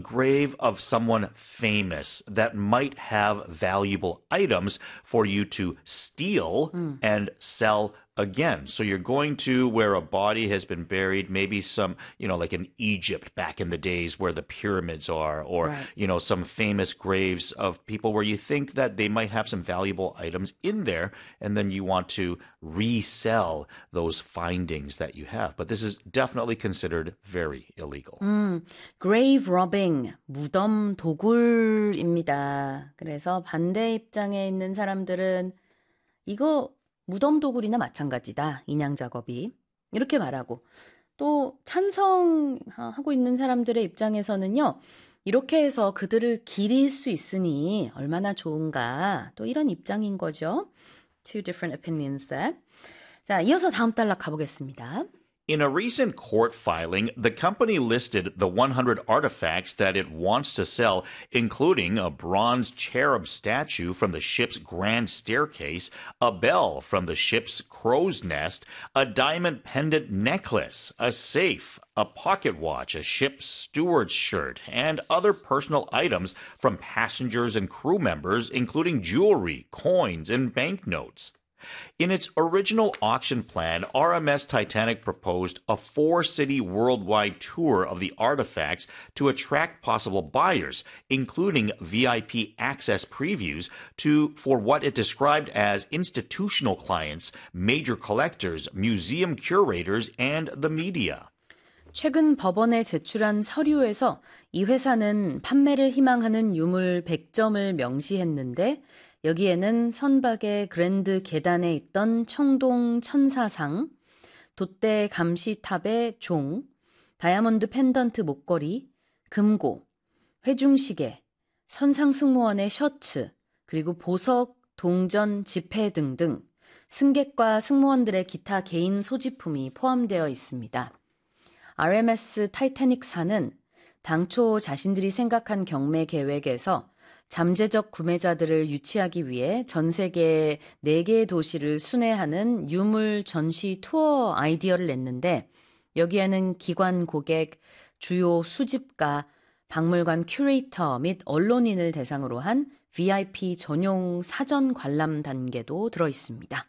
grave of someone famous that might have valuable items for you to steal and sell again. So you're going to where a body has been buried, maybe some, like in Egypt back in the days where the pyramids are, or, right. some famous graves of people where you think that they might have some valuable items in there, and then you want to resell those findings that you have. But this is definitely considered very illegal. grave robbing, 무덤 도굴입니다. 그래서 반대 입장에 있는 사람들은 이거 무덤 도굴이나 마찬가지다. 인양 작업이. 이렇게 말하고 또 찬성하고 있는 사람들의 입장에서는요. 이렇게 해서 그들을 기릴 수 있으니 얼마나 좋은가. 또 이런 입장인 거죠. Two different opinions there. 자, 이어서 다음 단락 가보겠습니다. In a recent court filing, the company listed the 100 artifacts that it wants to sell, including a bronze cherub statue from the ship's grand staircase, a bell from the ship's crow's nest, a diamond pendant necklace, a safe, a pocket watch, a ship's steward's shirt, and other personal items from passengers and crew members, including jewelry, coins, and banknotes. In its original auction plan, RMS Titanic proposed a 4-city worldwide tour of the artifacts to attract possible buyers, including VIP access previews for what it described as institutional clients, major collectors, museum curators, and the media. 최근 법원에 제출한 서류에서 이 회사는 판매를 희망하는 유물 100점을 명시했는데 여기에는 선박의 그랜드 계단에 있던 청동 천사상, 돛대 감시탑의 종, 다이아몬드 펜던트 목걸이, 금고, 회중시계, 선상승무원의 셔츠, 그리고 보석, 동전, 지폐 등등 승객과 승무원들의 기타 개인 소지품이 포함되어 있습니다. RMS 타이타닉사는 당초 자신들이 생각한 경매 계획에서 잠재적 구매자들을 유치하기 위해 전 세계 4개의 도시를 순회하는 유물 전시 투어 아이디어를 냈는데 여기에는 기관 고객, 주요 수집가, 박물관 큐레이터 및 언론인을 대상으로 한 VIP 전용 사전 관람 단계도 들어있습니다.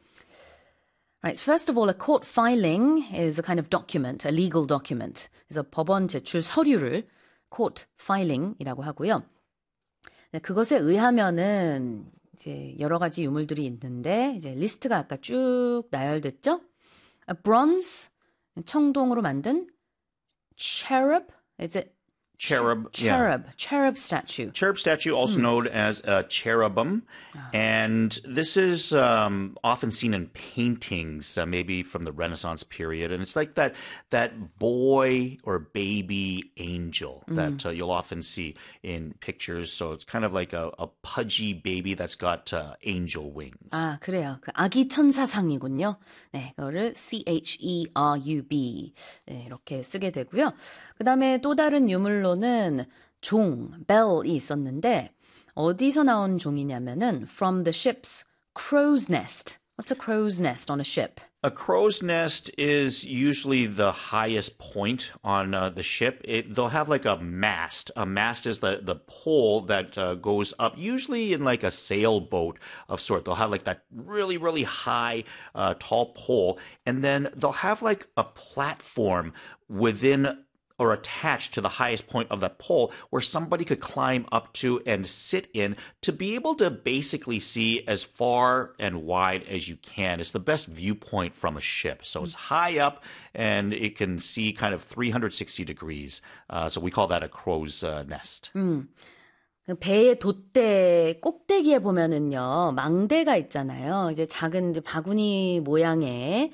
Right, so first of all, a court filing is a kind of document, a legal document. 그래서 법원 제출 서류를 court filing이라고 하고요. 네, 그것에 의하면은 이제 여러 가지 유물들이 있는데 이제 리스트가 아까 쭉 나열됐죠? A bronze 청동으로 만든 cherub, is it Cherub statue. Cherub statue, also known as a cherubim. And this is often seen in paintings, maybe from the Renaissance period. And it's like that boy or baby angel that you'll often see in pictures. So it's kind of like a pudgy baby that's got angel wings. 아, 그래요. 그 아기 천사상이군요. 네, 그거를 CHERUB 네, 이렇게 쓰게 되고요. 그 다음에 또 다른 유물로는 종, bell이 있었는데 어디서 나온 종이냐면은 from the ship's crow's nest. What's a crow's nest on a ship? A crow's nest is usually the highest point on the ship. They'll have like a mast. A mast is the pole that goes up, usually in like a sailboat of sort. They'll have like that really, really high, tall pole. And then they'll have like a platform within or attached to the highest point of that pole where somebody could climb up to and sit in to be able to basically see as far and wide as you can. It's the best viewpoint from a ship. So it's high up and it can see kind of 360 degrees. So we call that a crow's nest. 배의 돛대 꼭대기에 보면은요, 망대가 있잖아요. 이제 작은 이제 바구니 모양의,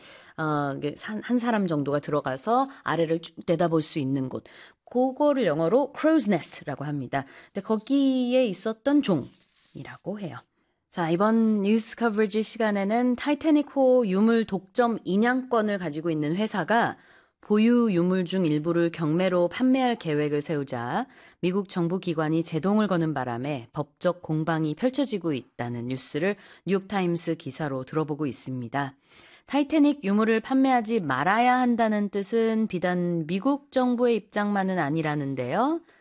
한 사람 정도가 들어가서 아래를 쭉 내다볼 수 있는 곳. 그거를 영어로 crow's nest라고 합니다. 근데 거기에 있었던 종이라고 해요. 자, 이번 뉴스 커버리지 시간에는 타이타닉호 유물 독점 인양권을 가지고 있는 회사가 보유 유물 중 일부를 경매로 판매할 계획을 세우자 미국 정부 기관이 제동을 거는 바람에 법적 공방이 펼쳐지고 있다는 뉴스를 뉴욕타임스 기사로 들어보고 있습니다. 타이타닉 유물을 판매하지 말아야 한다는 뜻은 비단 미국 정부의 입장만은 아니라는데요.